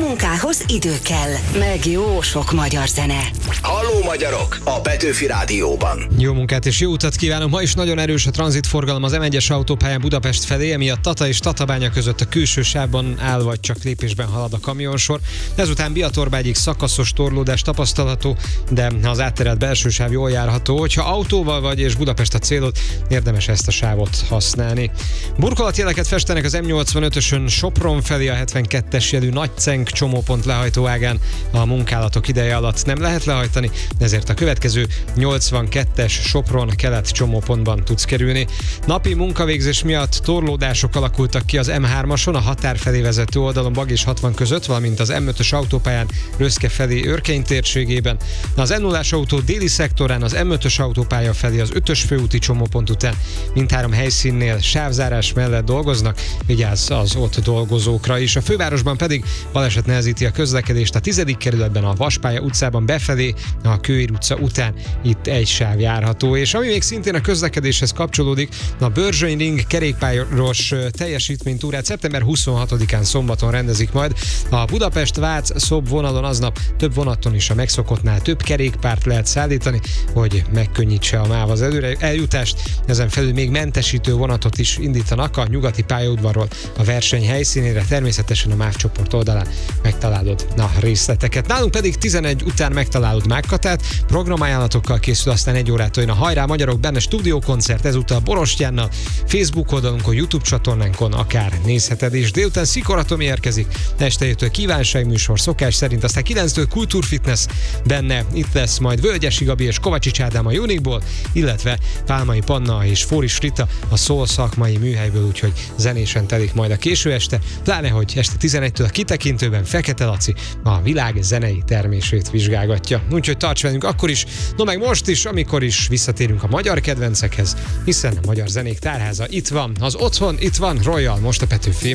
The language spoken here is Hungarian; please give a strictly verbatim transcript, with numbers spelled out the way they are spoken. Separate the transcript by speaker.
Speaker 1: munkához idő kell, meg jó sok magyar zene.
Speaker 2: Halló magyarok! A Petőfi Rádióban.
Speaker 3: Jó munkát és jó utat kívánok! Ma is nagyon erős a tranzitforgalom az em egyes autópályán Budapest felé, emiatt Tata és Tatabánya között a külső sávban áll vagy csak lépésben halad a kamionsor. Ezután Biatorbágyig szakaszos torlódás tapasztalható, de az átterelt belső sáv jól járható. Hogyha autóval vagy és Budapest a célod, érdemes ezt a sávot használni. Burkolatjeleket festenek az em nyolcvanötösön Sopron felé a hetvenkettes jelű Nagycenk csomópont lehajtóágán. A munkálatok ideje alatt nem lehet lehajtani, ezért a következő nyolcvankettes Sopron kelet csomópontban tudsz kerülni. Napi munkavégzés miatt torlódások alakultak ki az em hármason, a határ felé vezető oldalon Bag és hatvan között, valamint az em ötös autópályán Röszke felé Örkény térségében. Az em nullás autó déli szektorán az em ötös autópálya felé az ötös főúti csomópont után mindhárom helyszínnél sávzárás mellett dolgoznak, vigyázz az ott dolgozókra is. A fővárosban pedig baleset nehezíti a közlekedést a tizedik kerületben a Vaspálya utcában befelé, a Kőér utca után itt egy sáv járható, és ami még szintén a közlekedéshez kapcsolódik, a Börzsöny Ring kerékpáros teljesítménytúrát szeptember huszonhatodikán szombaton rendezik majd. A Budapest-Vác-Szob vonalon aznap több vonaton is a megszokottnál több kerékpárt lehet szállítani, hogy megkönnyítse a máv az előre eljutást. Ezen felül még mentesítő vonatot is indítanak a nyugati pályaudvarról a verseny helyszínére, természetesen a MÁV csoport oldalán megtalálod a részleteket. Nálunk pedig tizenegy után megtalálod Mágkatát, programajánlatokkal készül, aztán egy órától jön a Hajrá Magyarok, benne stúdiókoncert, ezúttal Borostyánnal, Facebook oldalunkon, YouTube csatornánkon akár nézheted is. Délután Szikora Tomi érkezik, este héttől kívánságműsor szokás szerint, aztán kilenctől Kultúrfitness, benne itt lesz majd Völgyesi Gabi és Kovacsics Ádám a Uniqueból, illetve Pálmai Panna és Fóris Rita a Soul szakmai műhelyből, úgyhogy zenésen telik majd a késő este, pláne hogy este tizenegytől a Kitekintőben Fekete Laci a világ zenei termését vizsgálgatja. Úgyhogy tarts velünk akkor is, no meg most is, amikor is visszatérünk a magyar kedvencekhez, hiszen a magyar zenék tárháza itt van, az otthon itt van, Royal, most a Petőfi.